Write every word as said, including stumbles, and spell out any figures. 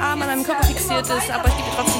Arm an meinem Körper fixiert ist, aber ich gebe dir trotzdem